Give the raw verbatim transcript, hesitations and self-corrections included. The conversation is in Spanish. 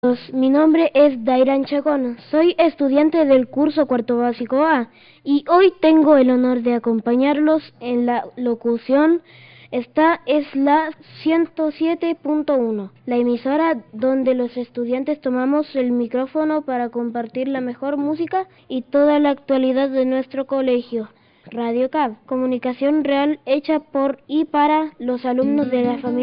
Pues, mi nombre es Dairan Chacón, soy estudiante del curso cuarto básico A y hoy tengo el honor de acompañarlos en la locución. Esta es la ciento siete punto uno, la emisora donde los estudiantes tomamos el micrófono para compartir la mejor música y toda la actualidad de nuestro colegio. Radio C A B, comunicación real hecha por y para los alumnos de la familia